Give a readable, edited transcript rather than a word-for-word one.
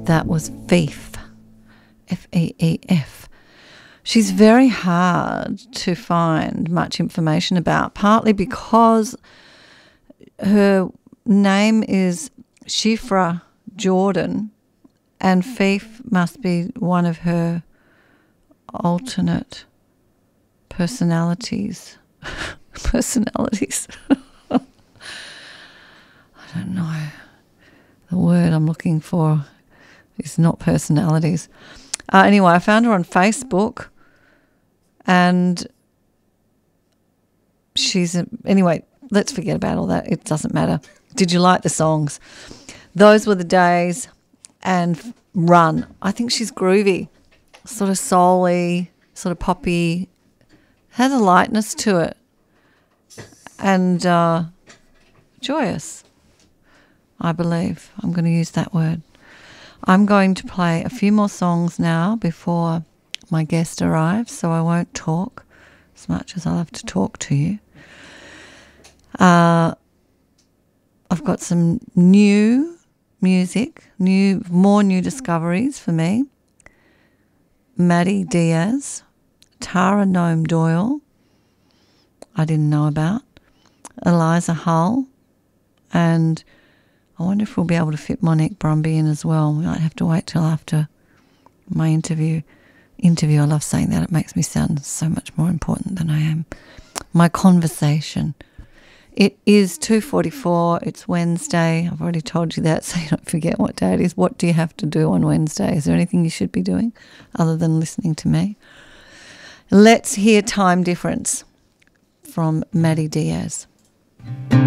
that was Feef, Feef. She's very hard to find much information about, partly because her name is Shifra Jordan, and Feef must be one of her alternate personalities. I don't know. The word I'm looking for is not personalities. Anyway, I found her on Facebook, and anyway, let's forget about all that. It doesn't matter. Did you like the songs? Those Were the Days and Run. I think she's groovy, sort of soul-y, sort of poppy, has a lightness to it, and joyous, I believe. I'm going to use that word. I'm going to play a few more songs now before my guest arrives, so I won't talk as much as I love to talk to you. I've got some new music, more new discoveries for me. Maddie Diaz, Tara Nome Doyle, I didn't know about, Eliza Hull, and I wonder if we'll be able to fit Monique Brumby in as well. We might have to wait till after my interview. I love saying that. It makes me sound so much more important than I am. My conversation. It is 2:44. It's Wednesday. I've already told you that, so you don't forget what day it is. What do you have to do on Wednesday? Is there anything you should be doing other than listening to me? Let's hear Time Difference from Maddie Diaz.